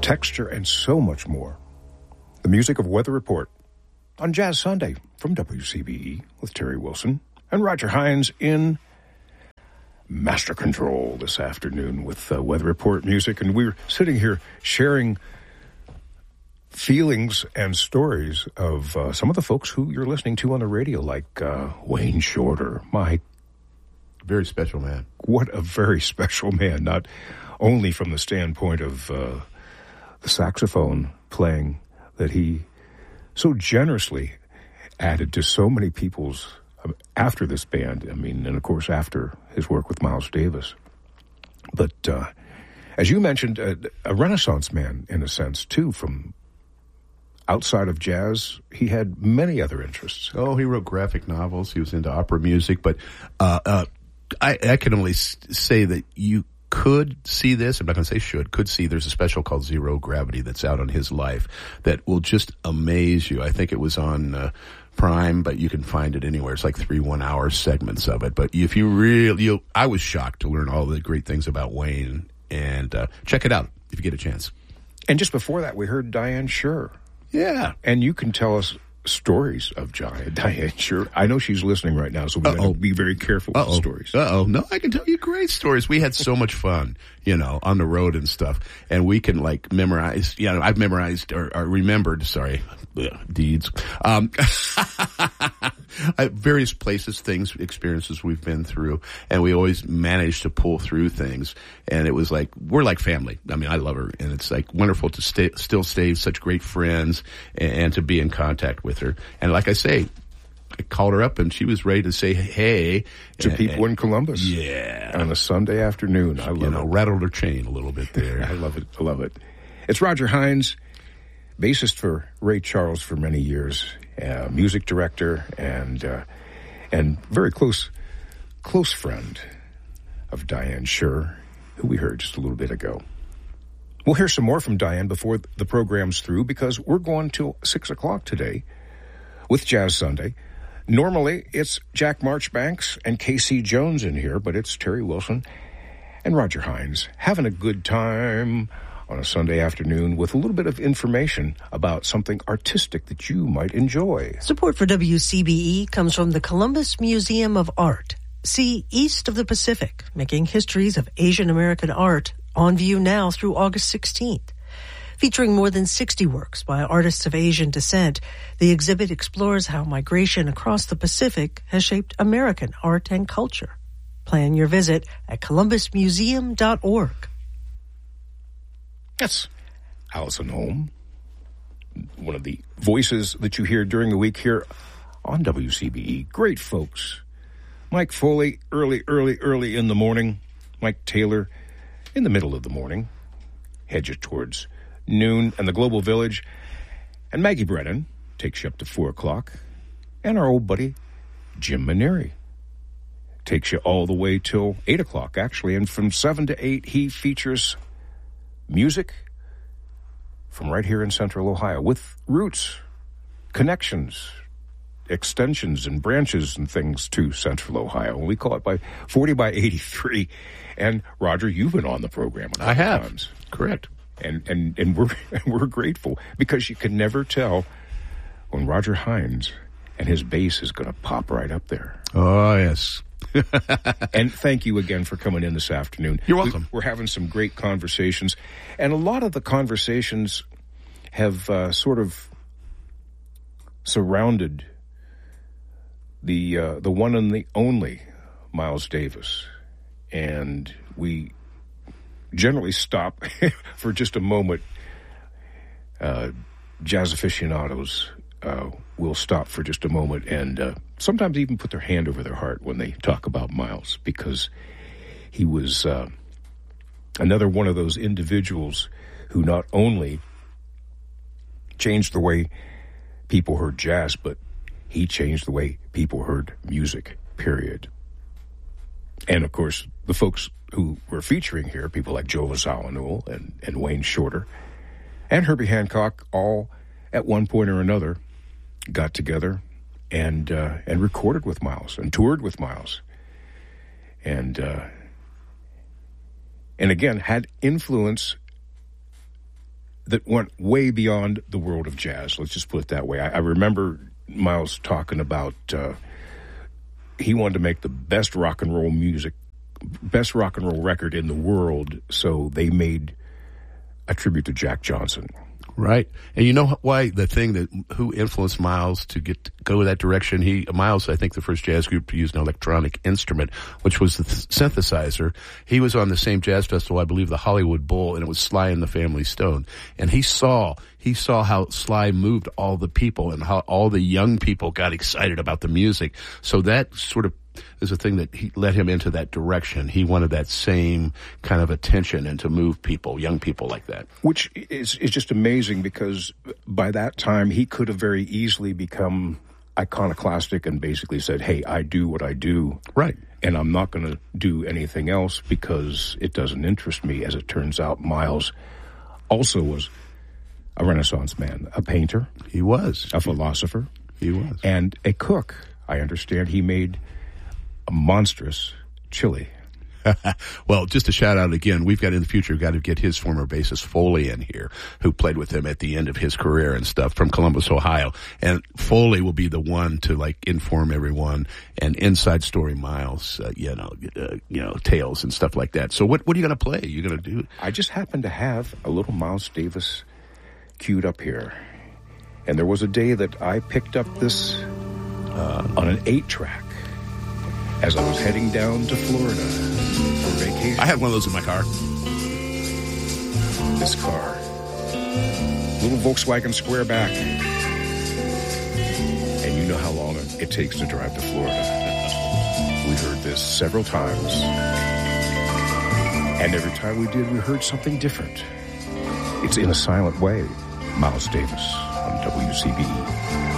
texture, and so much more. The music of Weather Report on Jazz Sunday from WCBE with Terry Wilson and Roger Hines in Master Control this afternoon with Weather Report music. And we're sitting here sharing feelings and stories of some of the folks who you're listening to on the radio, like Wayne Shorter. My, very special man. What a very special man, not only from the standpoint of the saxophone playing that he so generously added to so many people's after this band. I mean, and of course after his work with Miles Davis. But as you mentioned, a Renaissance man in a sense too. From outside of jazz, he had many other interests. Oh, he wrote graphic novels. He was into opera music. But I can only say that you could see this. I'm not going to say should. Could see. There's a special called Zero Gravity that's out on his life that will just amaze you. I think it was on Prime, but you can find it anywhere. It's like 3 1-hour segments of it. But if you really, I was shocked to learn all the great things about Wayne. And check it out if you get a chance. And just before that, we heard Diane Schuur. Yeah. And you can tell us stories of Diane Schuur. I know she's listening right now, so we got to be very careful with the stories. No, I can tell you great stories. We had so much fun, on the road and stuff. And we can memorize, I've memorized or remembered, deeds. Various places, things, experiences we've been through, and we always managed to pull through things. And it was like, we're like family. I mean, I love her, and it's like wonderful to still stay such great friends and to be in contact with her. And like I say, I called her up and she was ready to say hey to people in Columbus. Yeah. On a Sunday afternoon. I love it. Rattled her chain a little bit there. I love it. I love it. It's Roger Hines, bassist for Ray Charles for many years, music director and very close friend of Diane Schuur, who we heard just a little bit ago. We'll hear some more from Diane before the program's through, because we're going till 6 o'clock today with Jazz Sunday. Normally, it's Jack Marchbanks and Casey Jones in here, but it's Terry Wilson and Roger Hines having a good time on a Sunday afternoon with a little bit of information about something artistic that you might enjoy. Support for WCBE comes from the Columbus Museum of Art. See East of the Pacific, making histories of Asian American art, on view now through August 16th. Featuring more than 60 works by artists of Asian descent, the exhibit explores how migration across the Pacific has shaped American art and culture. Plan your visit at columbusmuseum.org. That's Allison Holm, one of the voices that you hear during the week here on WCBE. Great folks. Mike Foley, early in the morning. Mike Taylor, in the middle of the morning. Head you towards noon and the Global Village. And Maggie Brennan takes you up to 4 o'clock. And our old buddy, Jim Maneri, takes you all the way till 8 o'clock, actually. And from 7 to 8, he features music from right here in Central Ohio with roots, connections, extensions and branches and things to Central Ohio. We call it by 40 by 83. And Roger, you've been on the program a couple I have. times. Correct. And we're grateful, because you can never tell when Roger Hines and his bass is going to pop right up there. Oh, yes. And thank you again for coming in this afternoon. You're welcome. We're having some great conversations, and a lot of the conversations have sort of surrounded the one and the only Miles Davis, and we generally stop for just a moment. Jazz aficionados will stop for just a moment and sometimes even put their hand over their heart when they talk about Miles, because he was another one of those individuals who not only changed the way people heard jazz, but he changed the way people heard music, period. And, of course, the folks who we're featuring here, people like Joe Zawinul and Wayne Shorter and Herbie Hancock, all at one point or another got together and recorded with Miles and toured with Miles. And again, had influence that went way beyond the world of jazz. Let's just put it that way. I remember Miles talking about he wanted to make the best rock and roll record in the world, so they made a tribute to Jack Johnson. Right. And you know why who influenced Miles to go that direction? Miles, I think the first jazz group to use an electronic instrument, which was the synthesizer. He was on the same jazz festival, I believe, the Hollywood Bowl, and it was Sly and the Family Stone. And he saw how Sly moved all the people and how all the young people got excited about the music. So that sort of is a thing that he led him into that direction. He wanted that same kind of attention and to move people, young people like that. Which is just amazing, because by that time he could have very easily become iconoclastic and basically said, hey, I do what I do. Right. And I'm not going to do anything else because it doesn't interest me. As it turns out, Miles also was a Renaissance man, a painter. He was. A philosopher. He was. And a cook. I understand he made a monstrous chili. Well, just a shout out again, we've got to get his former bassist Foley in here, who played with him at the end of his career and stuff, from Columbus, Ohio. And Foley will be the one to inform everyone and inside story Miles, tales and stuff like that. So what are you going to play? You're going to do? I just happen to have a little Miles Davis queued up here. And there was a day that I picked up this on an 8-track. As I was heading down to Florida for vacation. I had one of those in my car. This car. Little Volkswagen Squareback. And you know how long it takes to drive to Florida. We heard this several times. And every time we did, we heard something different. It's In a Silent Way. Miles Davis on WCBE.